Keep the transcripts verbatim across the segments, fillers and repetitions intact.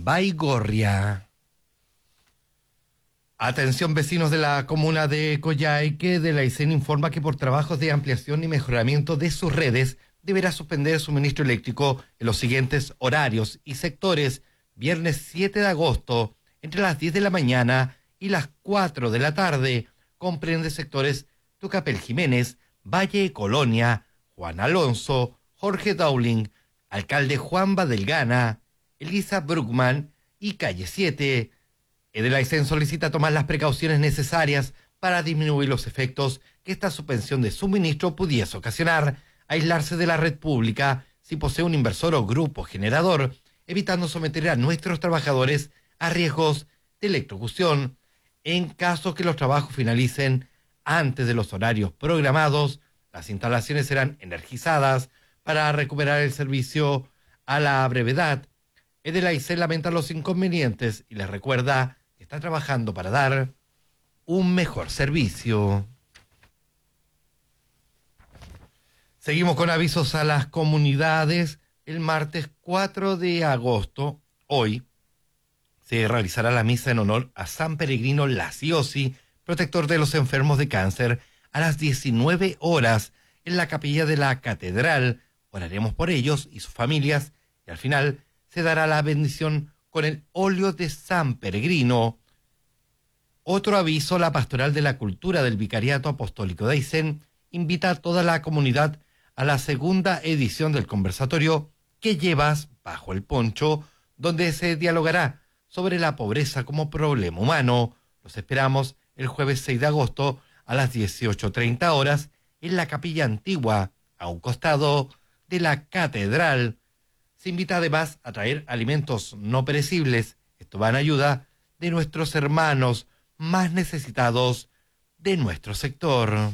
Baigorria. Atención, vecinos de la comuna de Coyhaique, de la Aysén informa que por trabajos de ampliación y mejoramiento de sus redes deberá suspender el suministro eléctrico en los siguientes horarios y sectores: viernes siete de agosto, entre las diez de la mañana y las cuatro de la tarde. Comprende sectores Tucapel Jiménez, Valle Colonia, Juan Alonso, Jorge Dowling, Alcalde Juan Badelgana, Elisa Bruckman y Calle siete. Edelaicén solicita tomar las precauciones necesarias para disminuir los efectos que esta suspensión de suministro pudiese ocasionar, aislarse de la red pública si posee un inversor o grupo generador, evitando someter a nuestros trabajadores a riesgos de electrocución. En caso que los trabajos finalicen antes de los horarios programados, las instalaciones serán energizadas para recuperar el servicio a la brevedad. Edelaicén lamenta los inconvenientes y les recuerda que está trabajando para dar un mejor servicio. Seguimos con avisos a las comunidades. El martes cuatro de agosto, hoy, se realizará la misa en honor a San Peregrino Laciosi, protector de los enfermos de cáncer, a las diecinueve horas en la capilla de la catedral. Oraremos por ellos y sus familias y al final se dará la bendición con el óleo de San Peregrino. Otro aviso: la Pastoral de la Cultura del Vicariato Apostólico de Aysén invita a toda la comunidad a la segunda edición del conversatorio ¿Qué llevas bajo el poncho?, donde se dialogará sobre la pobreza como problema humano. Los esperamos el jueves seis de agosto a las dieciocho treinta horas en la Capilla Antigua, a un costado de la catedral. Se invita además a traer alimentos no perecibles. Esto va en ayuda de nuestros hermanos más necesitados de nuestro sector.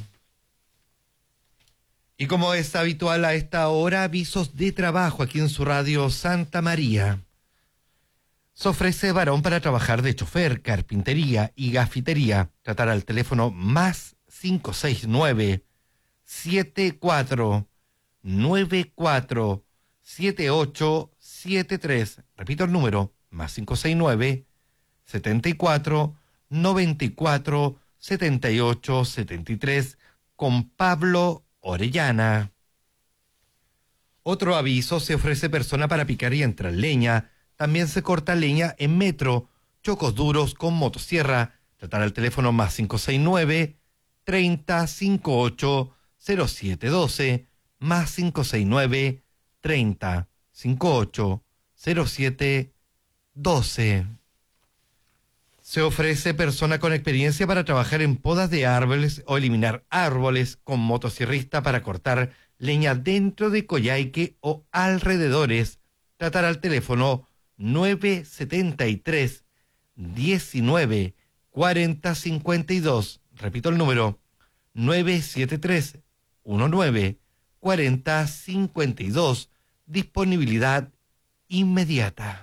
Y como es habitual a esta hora, avisos de trabajo aquí en su radio Santa María. Se ofrece varón para trabajar de chofer, carpintería y gafitería. Tratar al teléfono más cinco seis nueve, siete cuatro nueve cuatro, siete ocho siete tres. Repito el número, más cinco seis nueve, siete cuatro, nueve cuatro, siete ocho siete tres, con Pablo Orellana. Otro aviso: se ofrece persona para picar y entrar leña. También se corta leña en metro, chocos duros con motosierra. Tratar al teléfono más cinco seis nueve, treinta, cincuenta y ocho, cero siete doce, más cinco seis nueve, treinta, cincuenta y ocho, cero siete doce. Se ofrece persona con experiencia para trabajar en podas de árboles o eliminar árboles, con motosierrista para cortar leña dentro de Coyhaique o alrededores. Tratar al teléfono nueve siete tres, diecinueve, cuarenta, cincuenta y dos. Repito el número, nueve siete tres, diecinueve, cuarenta, cincuenta y dos. Disponibilidad inmediata.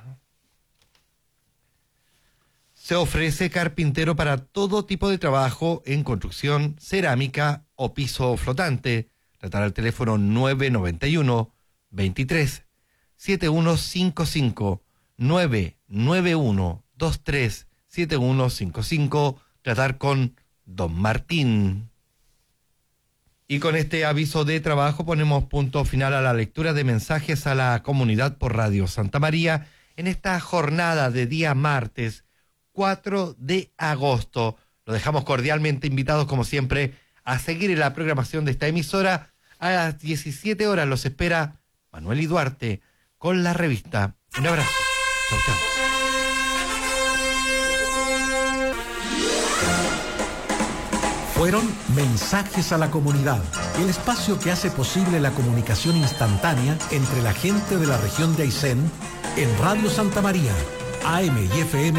Se ofrece carpintero para todo tipo de trabajo en construcción, cerámica o piso flotante. Tratar al teléfono nueve nueve uno, veintitrés, setenta y uno cincuenta y cinco, nueve nueve uno, veintitrés, setenta y uno cincuenta y cinco. Tratar con Don Martín. Y con este aviso de trabajo ponemos punto final a la lectura de mensajes a la comunidad por Radio Santa María en esta jornada de día martes cuatro de agosto. Lo dejamos cordialmente invitados, como siempre, a seguir en la programación de esta emisora. A las diecisiete horas los espera Manuel y Duarte con la revista. Un abrazo. Chau, chau. Fueron Mensajes a la Comunidad, el espacio que hace posible la comunicación instantánea entre la gente de la región de Aysén en Radio Santa María, A M y F M